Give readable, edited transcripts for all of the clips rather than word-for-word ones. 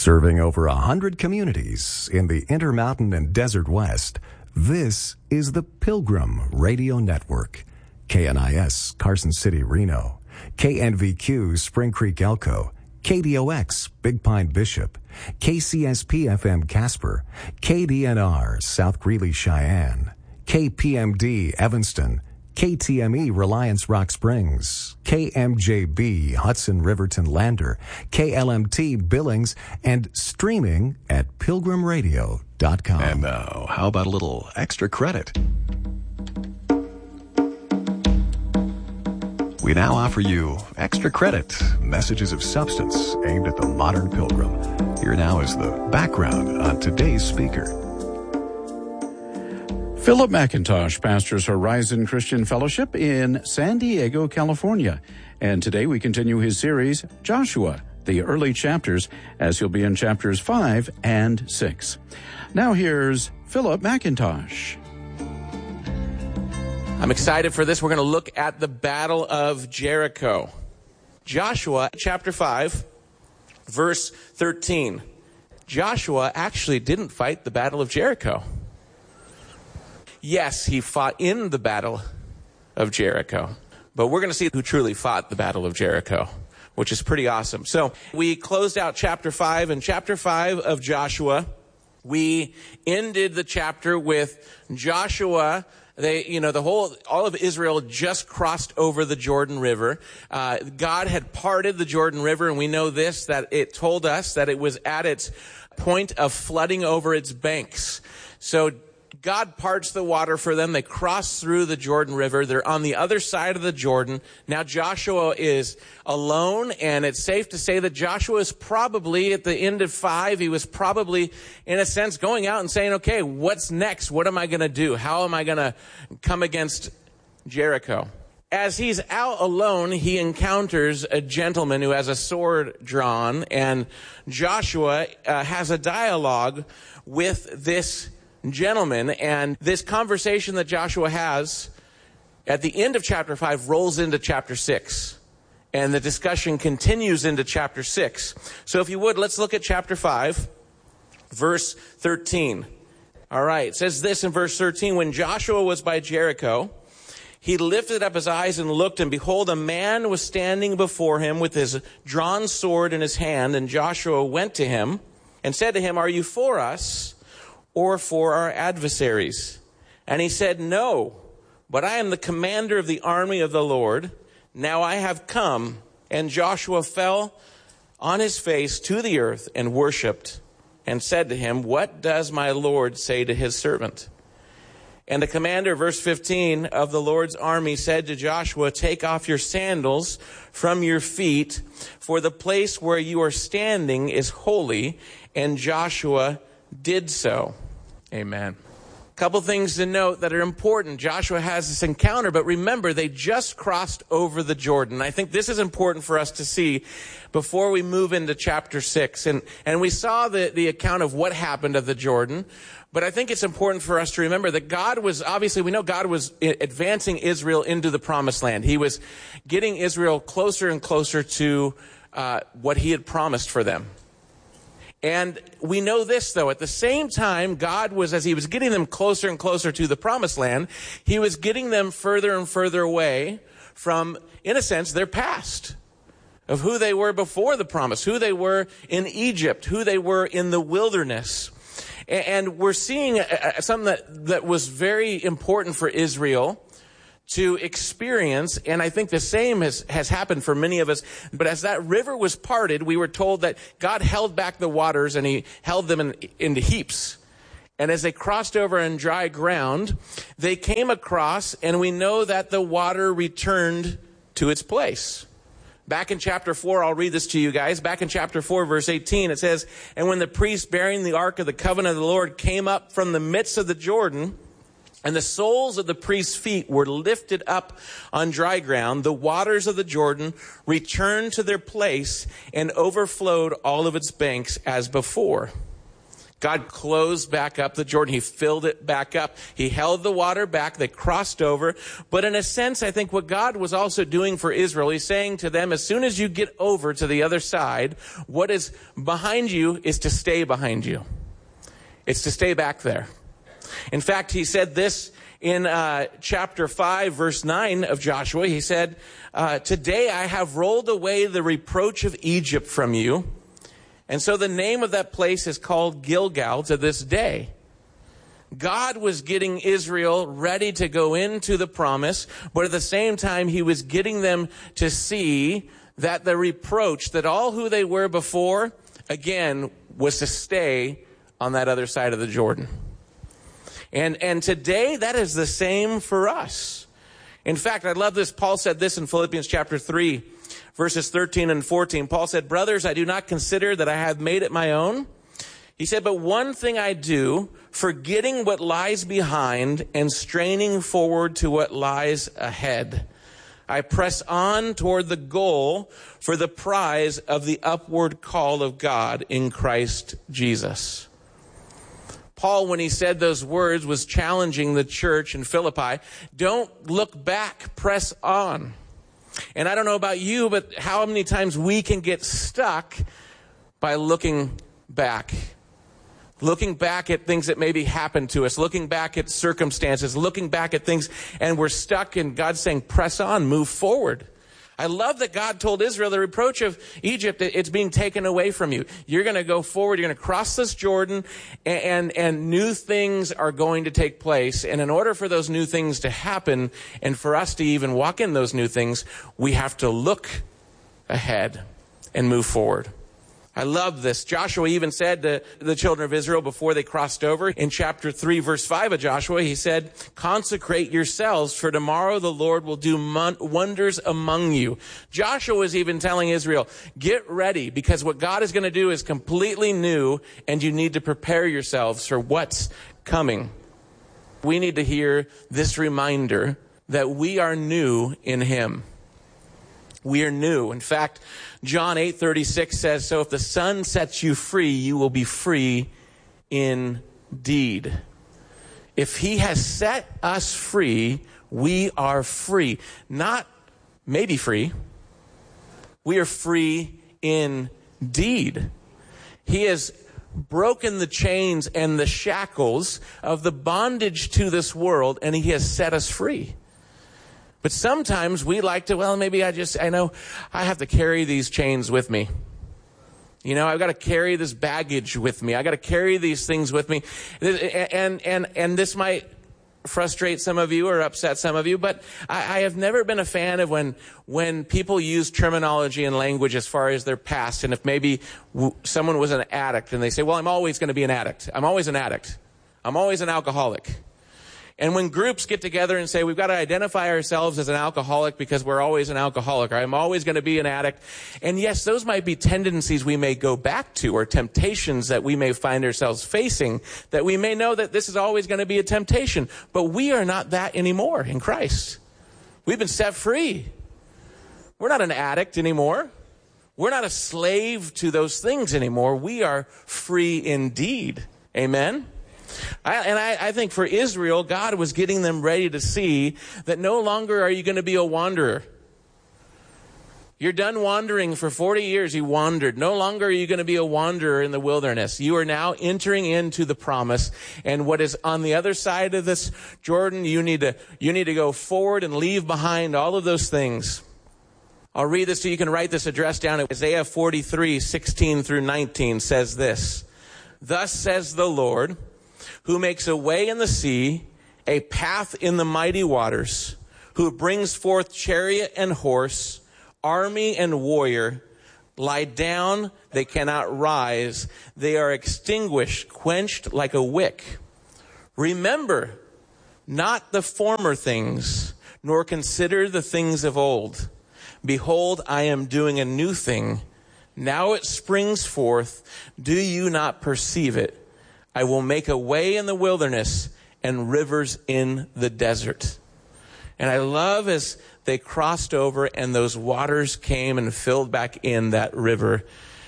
Serving over 100 communities in the Intermountain and Desert West, this is the Pilgrim Radio Network. KNIS, Carson City, Reno. KNVQ, Spring Creek, Elko. KDOX, Big Pine, Bishop. KCSP-FM, Casper. KDNR, South Greeley, Cheyenne. KPMD, Evanston. KTME, Reliance Rock Springs, KMJB, Hudson Riverton Lander, KLMT, Billings, and streaming at pilgrimradio.com. And now, how about a little extra credit? We now offer you Extra Credit, messages of substance aimed at the modern pilgrim. Here now is the background on today's speaker. Philip McIntosh pastors Horizon Christian Fellowship in San Diego, California. And today we continue his series, Joshua, the early chapters, as he'll be in chapters 5 and 6. Now here's Philip McIntosh. I'm excited for this. We're going to look at the Battle of Jericho. Joshua, chapter 5, verse 13. Joshua actually didn't fight the Battle of Jericho. Yes, he fought in the Battle of Jericho, but we're going to see who truly fought the Battle of Jericho, which is pretty awesome. So we closed out chapter 5, and chapter 5 of Joshua, we ended the chapter with Joshua. All of Israel just crossed over the Jordan River. God had parted the Jordan River, and we know this, that it told us that it was at its point of flooding over its banks. So God parts the water for them. They cross through the Jordan River. They're on the other side of the Jordan. Now Joshua is alone, and it's safe to say that Joshua is probably, at the end of 5, he was probably, in a sense, going out and saying, okay, what's next? What am I going to do? How am I going to come against Jericho? As he's out alone, he encounters a gentleman who has a sword drawn, and Joshua has a dialogue with this gentleman, and this conversation that Joshua has at the end of chapter 5 rolls into chapter 6, and the discussion continues into chapter 6. So if you would, let's look at chapter 5, verse 13. All right, it says this in verse 13, when Joshua was by Jericho, he lifted up his eyes and looked, and behold, a man was standing before him with his drawn sword in his hand, and Joshua went to him and said to him, are you for us or for our adversaries? And he said, no, but I am the commander of the army of the Lord. Now I have come. And Joshua fell on his face to the earth and worshipped and said to him, what does my Lord say to his servant? And the commander, verse 15, of the Lord's army said to Joshua, take off your sandals from your feet, for the place where you are standing is holy. And Joshua did so. Amen. Couple things to note that are important. Joshua has this encounter, but remember, they just crossed over the Jordan. I think this is important for us to see before we move into chapter 6. And we saw the account of what happened at the Jordan, but I think it's important for us to remember that God was, obviously, we know God was advancing Israel into the promised land. He was getting Israel closer and closer to what he had promised for them. And we know this, though, at the same time, God was, as he was getting them closer and closer to the promised land, he was getting them further and further away from, in a sense, their past, of who they were before the promise, who they were in Egypt, who they were in the wilderness. And we're seeing something that was very important for Israel to experience, and I think the same has happened for many of us. But as that river was parted, we were told that God held back the waters, and he held them into heaps. And as they crossed over on dry ground, they came across, and we know that the water returned to its place. Back in chapter 4, I'll read this to you guys. Back in chapter 4, verse 18, it says, and when the priest bearing the ark of the covenant of the Lord came up from the midst of the Jordan, and the soles of the priest's feet were lifted up on dry ground, the waters of the Jordan returned to their place and overflowed all of its banks as before. God closed back up the Jordan. He filled it back up. He held the water back. They crossed over. But in a sense, I think what God was also doing for Israel, he's saying to them, as soon as you get over to the other side, what is behind you is to stay behind you. It's to stay back there. In fact, he said this in chapter 5, verse 9 of Joshua. He said, today I have rolled away the reproach of Egypt from you. And so the name of that place is called Gilgal to this day. God was getting Israel ready to go into the promise, but at the same time, he was getting them to see that the reproach, that all who they were before, again, was to stay on that other side of the Jordan. And today, that is the same for us. In fact, I love this. Paul said this in Philippians chapter 3. Verses 13 and 14, Paul said, brothers, I do not consider that I have made it my own. He said, but one thing I do, forgetting what lies behind and straining forward to what lies ahead. I press on toward the goal for the prize of the upward call of God in Christ Jesus. Paul, when he said those words, was challenging the church in Philippi. Don't look back, press on. And I don't know about you, but how many times we can get stuck by looking back at things that maybe happened to us, looking back at circumstances, looking back at things, and we're stuck, and God's saying, press on, move forward. I love that God told Israel the reproach of Egypt, it's being taken away from you. You're going to go forward. You're going to cross this Jordan, and new things are going to take place. And in order for those new things to happen, and for us to even walk in those new things, we have to look ahead and move forward. I love this. Joshua even said to the children of Israel before they crossed over in chapter 3, verse 5 of Joshua, he said, consecrate yourselves, for tomorrow the Lord will do wonders among you. Joshua was even telling Israel, get ready, because what God is going to do is completely new, and you need to prepare yourselves for what's coming. We need to hear this reminder that we are new in him. We are new. In fact, John 8:36 says, so if the Son sets you free, you will be free indeed. If he has set us free, we are free. Not maybe free. We are free indeed. He has broken the chains and the shackles of the bondage to this world, and he has set us free. But sometimes we like to, well, maybe I know I have to carry these chains with me. You know, I've got to carry this baggage with me. I got to carry these things with me. And this might frustrate some of you or upset some of you, but I have never been a fan of when people use terminology and language as far as their past. And if maybe someone was an addict and they say, well, I'm always going to be an addict. I'm always an addict. I'm always an alcoholic. And when groups get together and say, we've got to identify ourselves as an alcoholic because we're always an alcoholic, or I'm always going to be an addict. And yes, those might be tendencies we may go back to, or temptations that we may find ourselves facing, that we may know that this is always going to be a temptation. But we are not that anymore in Christ. We've been set free. We're not an addict anymore. We're not a slave to those things anymore. We are free indeed. Amen? I think for Israel, God was getting them ready to see that no longer are you going to be a wanderer. You're done wandering. For 40 years you wandered. No longer are you going to be a wanderer in the wilderness. You are now entering into the promise. And what is on the other side of this Jordan, you need to go forward and leave behind all of those things. I'll read this so you can write this address down. Isaiah 43:16 through 19 says this. Thus says the Lord, who makes a way in the sea, a path in the mighty waters, who brings forth chariot and horse, army and warrior, lie down, they cannot rise, they are extinguished, quenched like a wick. Remember not the former things, nor consider the things of old. Behold, I am doing a new thing. Now it springs forth. Do you not perceive it? I will make a way in the wilderness and rivers in the desert. And I love as they crossed over and those waters came and filled back in that river.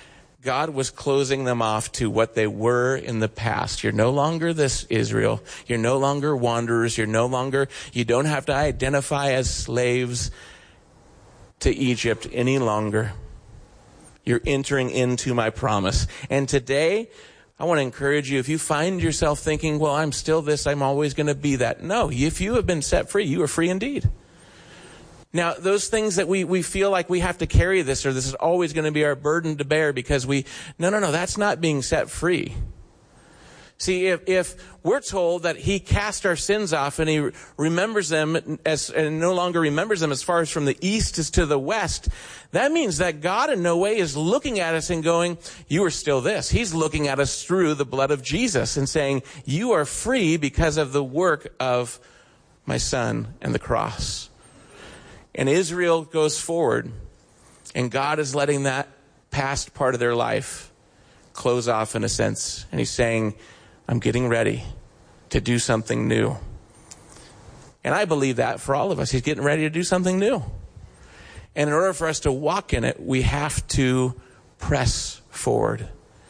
God was closing them off to what they were in the past. You're no longer this Israel. You're no longer wanderers. You don't have to identify as slaves to Egypt any longer. You're entering into my promise. And today, I want to encourage you, if you find yourself thinking, well, I'm still this, I'm always going to be that. No, if you have been set free, you are free indeed. Now, those things that we feel like we have to carry this, or this is always going to be our burden to bear because no, that's not being set free. See, if we're told that he cast our sins off and he remembers them and no longer remembers them as far as from the east as to the west, that means that God in no way is looking at us and going, you are still this. He's looking at us through the blood of Jesus and saying, you are free because of the work of my son and the cross. And Israel goes forward, and God is letting that past part of their life close off in a sense. And he's saying, I'm getting ready to do something new. And I believe that for all of us. He's getting ready to do something new. And in order for us to walk in it, we have to press forward.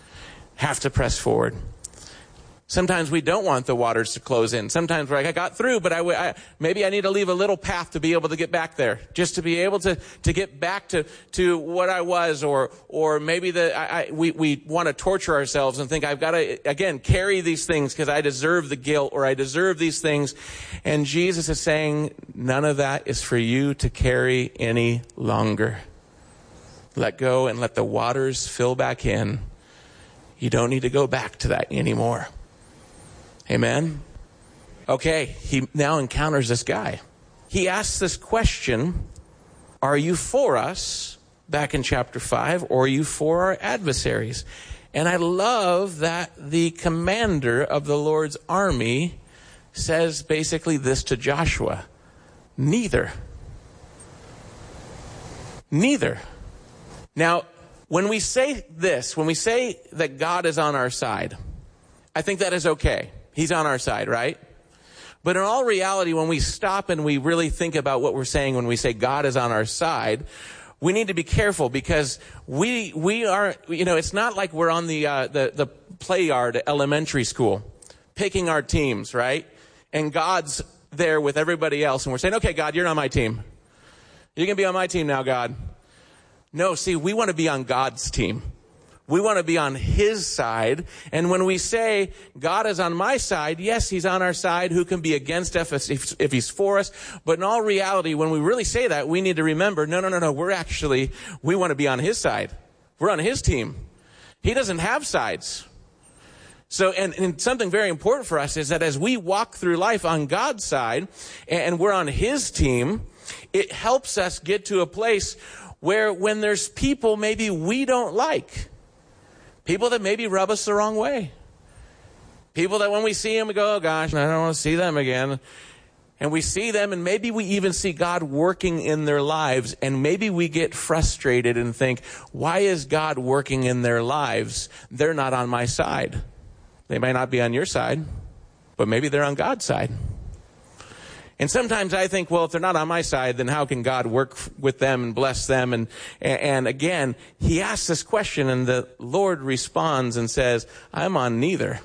Sometimes we don't want the waters to close in. Sometimes we're like, I got through, but maybe I need to leave a little path to be able to get back there. Just to be able to get back to what I was, or maybe we want to torture ourselves and think I've got to, again, carry these things because I deserve the guilt or I deserve these things. And Jesus is saying, none of that is for you to carry any longer. Let go and let the waters fill back in. You don't need to go back to that anymore. Amen? Okay, he now encounters this guy. He asks this question, are you for us, back in chapter 5, or are you for our adversaries? And I love that the commander of the Lord's army says basically this to Joshua, neither. Now, when we say this, when we say that God is on our side, I think that is okay. He's on our side, right? But in all reality, when we stop and we really think about what we're saying when we say God is on our side, we need to be careful because we are, it's not like we're on the play yard at elementary school picking our teams, right? And God's there with everybody else and we're saying, okay, God, you're on my team. You can be on my team now, God. No, see, we want to be on God's team. We want to be on his side. And when we say God is on my side, yes, he's on our side. Who can be against us if he's for us? But in all reality, when we really say that, we need to remember, no. We want to be on his side. We're on his team. He doesn't have sides. So, and something very important for us is that as we walk through life on God's side and we're on his team, it helps us get to a place where when there's people maybe we don't like, people that maybe rub us the wrong way. People that when we see them, we go, oh gosh, I don't want to see them again. And we see them and maybe we even see God working in their lives. And maybe we get frustrated and think, why is God working in their lives? They're not on my side. They may not be on your side, but maybe they're on God's side. And sometimes I think, well, if they're not on my side, then how can God work with them and bless them? And again, he asks this question and the Lord responds and says, I'm on neither.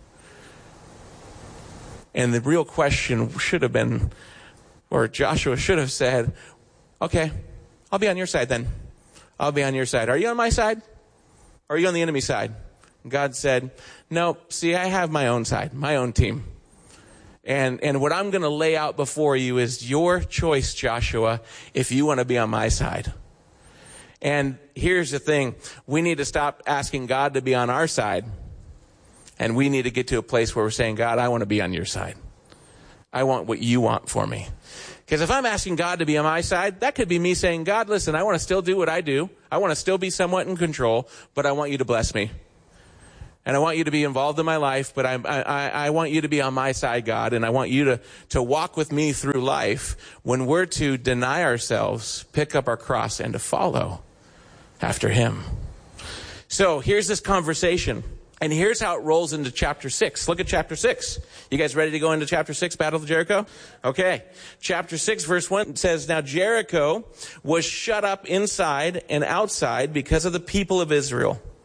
And the real question should have been, or Joshua should have said, okay, I'll be on your side then. I'll be on your side. Are you on my side? Or are you on the enemy side? And God said, no, see, I have my own side, my own team. And what I'm going to lay out before you is your choice, Joshua, if you want to be on my side. And here's the thing. We need to stop asking God to be on our side. And we need to get to a place where we're saying, God, I want to be on your side. I want what you want for me. Because if I'm asking God to be on my side, that could be me saying, God, listen, I want to still do what I do. I want to still be somewhat in control, but I want you to bless me. And I want you to be involved in my life, but I want you to be on my side, God, and I want you to walk with me through life when we're to deny ourselves, pick up our cross, and to follow after him. So here's this conversation, and here's how it rolls into chapter 6. Look at chapter 6. You guys ready to go into chapter 6, Battle of Jericho? Okay. Chapter 6, verse 1 says, Now Jericho was shut up inside and outside because of the people of Israel.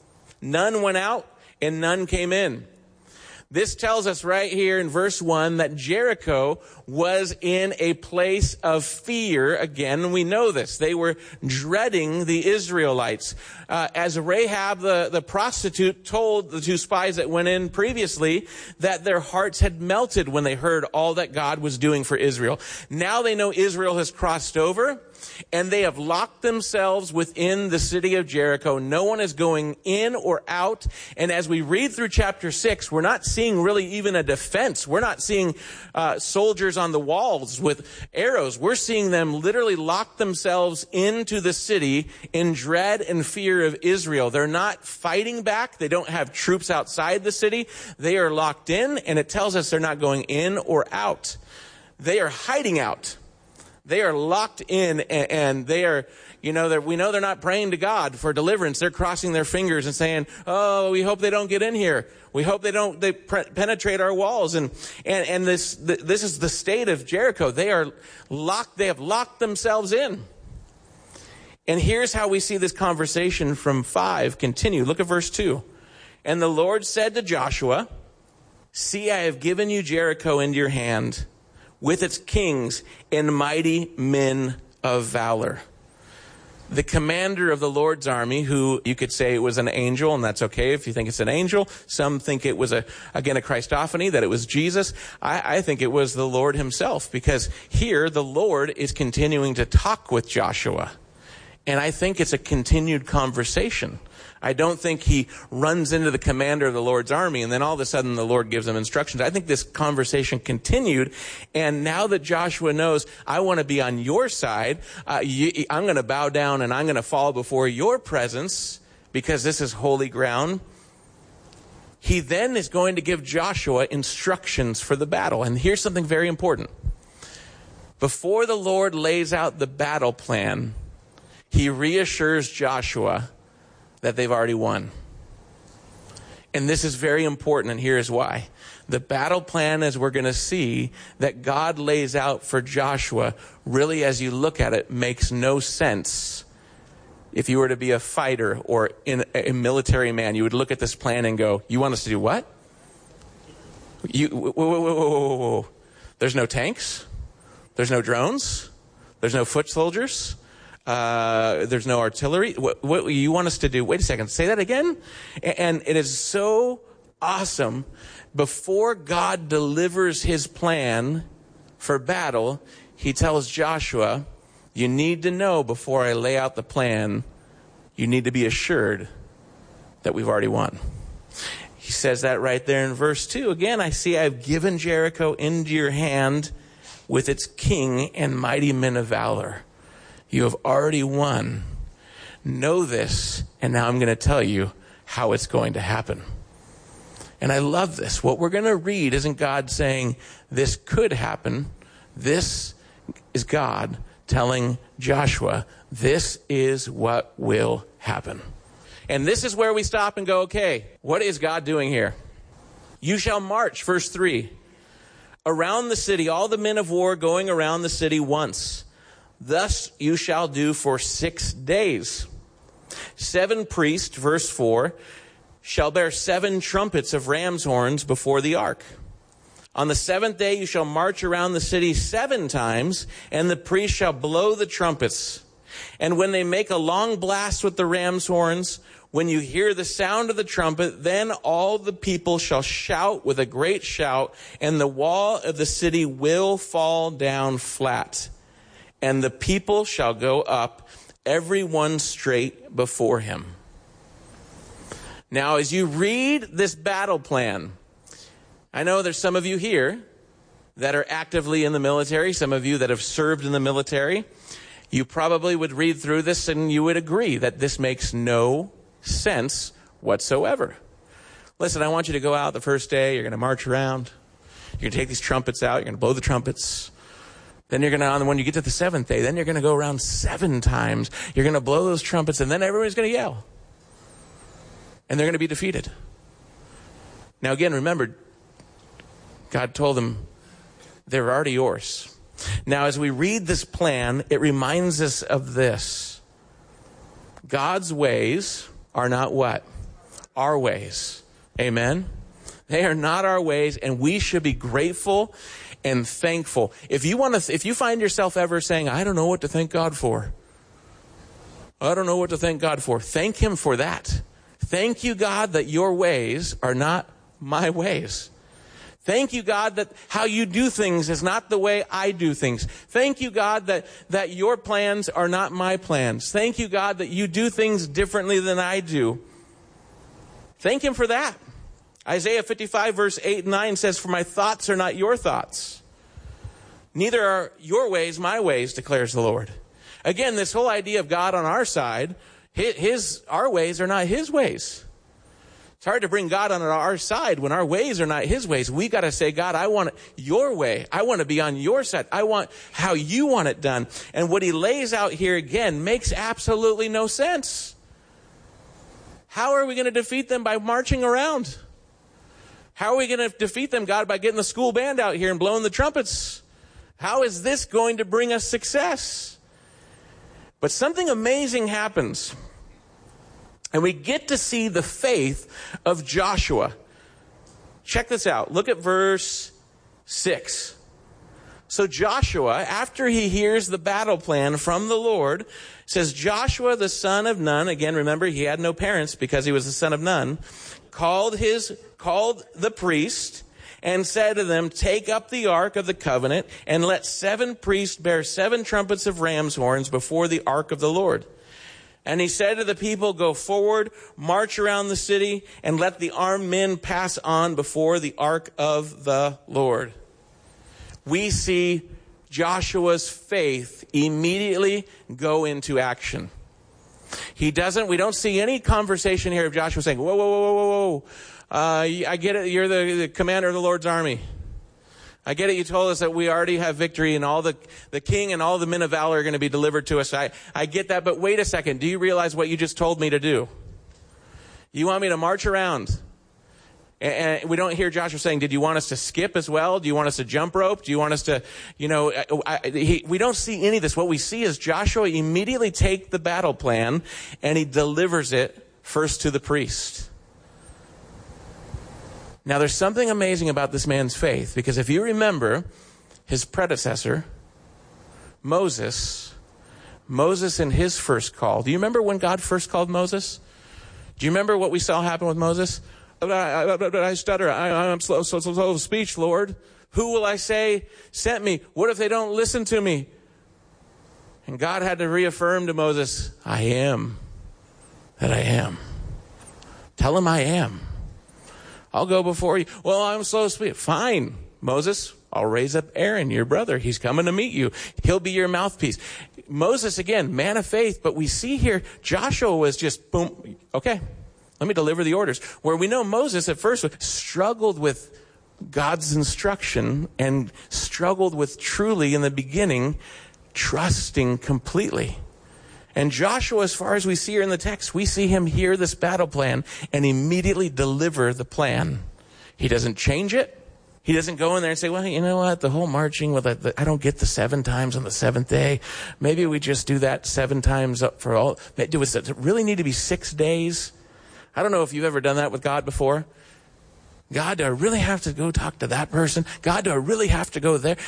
None went out and none came in. This tells us right here in verse 1 that Jericho was in a place of fear. Again, we know this. They were dreading the Israelites. As Rahab, the prostitute, told the two spies that went in previously that their hearts had melted when they heard all that God was doing for Israel. Now they know Israel has crossed over, and they have locked themselves within the city of Jericho. No one is going in or out. And as we read through chapter 6, we're not seeing really even a defense. We're not seeing soldiers on the walls with arrows. We're seeing them literally lock themselves into the city in dread and fear of Israel. They're not fighting back. They don't have troops outside the city. They are locked in, and it tells us they're not going in or out. They are hiding out. They are locked in, and they are, we know they're not praying to God for deliverance. They're crossing their fingers and saying, oh, we hope they don't get in here. We hope they penetrate our walls. And this is the state of Jericho. They are locked. They have locked themselves in. And here's how we see this conversation from 5 continue. Look at verse 2. And the Lord said to Joshua, see, I have given you Jericho into your hand, with its kings and mighty men of valor. The commander of the Lord's army, who you could say it was an angel, and that's okay if you think it's an angel. Some think it was a Christophany, that it was Jesus. I think it was the Lord himself, because here the Lord is continuing to talk with Joshua. And I think it's a continued conversation. I don't think he runs into the commander of the Lord's army and then all of a sudden the Lord gives him instructions. I think this conversation continued. And now that Joshua knows, I want to be on your side, I'm going to bow down and I'm going to fall before your presence because this is holy ground. He then is going to give Joshua instructions for the battle. And here's something very important. Before the Lord lays out the battle plan, he reassures Joshua that they've already won. And this is very important, and here's why. The battle plan, as we're going to see, that God lays out for Joshua, really, as you look at it, makes no sense. If you were to be a fighter or a military man, you would look at this plan and go, you want us to do what? Whoa. There's no tanks. There's no drones. There's no foot soldiers. There's no artillery. What you want us to do? Wait a second. Say that again. And it is so awesome. Before God delivers his plan for battle, he tells Joshua, you need to know before I lay out the plan, you need to be assured that we've already won. He says that right there in verse 2. Again, I see I've given Jericho into your hand with its king and mighty men of valor. You have already won. Know this, and now I'm going to tell you how it's going to happen. And I love this. What we're going to read isn't God saying this could happen. This is God telling Joshua, this is what will happen. And this is where we stop and go, okay, what is God doing here? You shall march, verse 3, around the city, all the men of war going around the city once. Thus you shall do for 6 days. 7 priests, verse 4, shall bear 7 trumpets of ram's horns before the ark. On the 7th day you shall march around the city 7 times, and the priests shall blow the trumpets. And when they make a long blast with the ram's horns, when you hear the sound of the trumpet, then all the people shall shout with a great shout, and the wall of the city will fall down flat. And the people shall go up, every one straight before him. Now, as you read this battle plan, I know there's some of you here that are actively in the military, some of you that have served in the military. You probably would read through this and you would agree that this makes no sense whatsoever. Listen, I want you to go out the first day. You're going to march around. You're going to take these trumpets out. You're going to blow the trumpets. Then you're going to, when you get to the 7th day, then you're going to go around 7 times. You're going to blow those trumpets, and then everybody's going to yell. And they're going to be defeated. Now again, remember, God told them, they're already yours. Now as we read this plan, it reminds us of this. God's ways are not what? our ways. Amen? They are not our ways, and we should be grateful and thankful. If you find yourself ever saying, I don't know what to thank God for. I don't know what to thank God for. Thank him for that. Thank you, God, that your ways are not my ways. Thank you, God, that how you do things is not the way I do things. Thank you, God, that your plans are not my plans. Thank you, God, that you do things differently than I do. Thank him for that. Isaiah 55 verse 8 and 9 says, for my thoughts are not your thoughts. Neither are your ways my ways, declares the Lord. Again, this whole idea of God on our side, our ways are not his ways. It's hard to bring God on our side when our ways are not his ways. We got to say, God, I want your way. I want to be on your side. I want how you want it done. And what he lays out here again makes absolutely no sense. How are we going to defeat them? By marching around? How are we going to defeat them, God, by getting the school band out here and blowing the trumpets? How is this going to bring us success? But something amazing happens. And we get to see the faith of Joshua. Check this out. Look at verse 6. So Joshua, after he hears the battle plan from the Lord, says, Joshua the son of Nun, again, remember, he had no parents because he was the son of Nun, called the priest and said to them, take up the ark of the covenant and let 7 priests bear 7 trumpets of ram's horns before the ark of the Lord. And he said to the people, go forward, march around the city, and let the armed men pass on before the ark of the Lord. We see Joshua's faith immediately go into action. We don't see any conversation here of Joshua saying, whoa. I get it, you're the commander of the Lord's army. I get it, you told us that we already have victory and all the king and all the men of valor are going to be delivered to us. I get that, but wait a second. Do you realize what you just told me to do? You want me to march around? And we don't hear Joshua saying, did you want us to skip as well? Do you want us to jump rope? Do you want us to, we don't see any of this. What we see is Joshua immediately take the battle plan and he delivers it first to the priest. Now, there's something amazing about this man's faith, because if you remember his predecessor, Moses in his first call. Do you remember when God first called Moses? Do you remember what we saw happen with Moses? I stutter. I'm slow of speech, Lord. Who will I say sent me? What if they don't listen to me? And God had to reaffirm to Moses, I am that I am. Tell him I am. I'll go before you. Well, I'm slow to speak. Fine, Moses, I'll raise up Aaron, your brother. He's coming to meet you. He'll be your mouthpiece. Moses, again, man of faith, but we see here Joshua was just, boom, okay, let me deliver the orders. Where we know Moses at first struggled with God's instruction and struggled with truly in the beginning trusting completely. And Joshua, as far as we see here in the text, we see him hear this battle plan and immediately deliver the plan. He doesn't change it. He doesn't go in there and say, well, you know what, the whole marching with I don't get the 7 times on the 7th day. Maybe we just do that 7 times up for all. Does it really need to be 6 days? I don't know if you've ever done that with God before. God, do I really have to go talk to that person? God, do I really have to go there?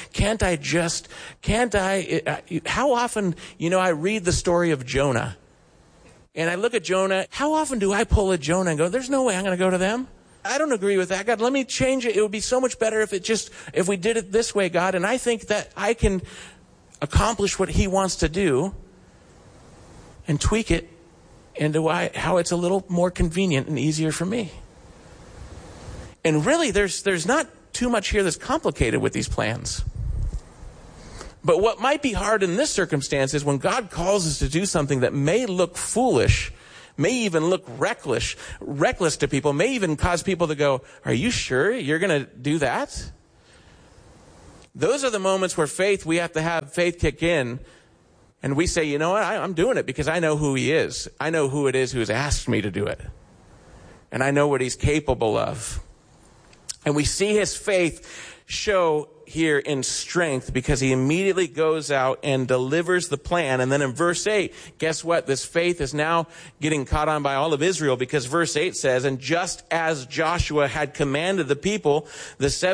How often, I read the story of Jonah and I look at Jonah. How often do I pull a Jonah and go, there's no way I'm going to go to them? I don't agree with that. God, let me change it. It would be so much better if we did it this way, God. And I think that I can accomplish what he wants to do and tweak it into how it's a little more convenient and easier for me. And really, there's not too much here that's complicated with these plans. But what might be hard in this circumstance is when God calls us to do something that may look foolish, may even look reckless to people, may even cause people to go, are you sure you're going to do that? Those are the moments where we have to have faith kick in. And we say, you know what, I'm doing it because I know who he is. I know who it is who's asked me to do it. And I know what he's capable of. And we see his faith show here in strength because he immediately goes out and delivers the plan. And then in verse 8, guess what? This faith is now getting caught on by all of Israel, because verse 8 says, and just as Joshua had commanded the people, the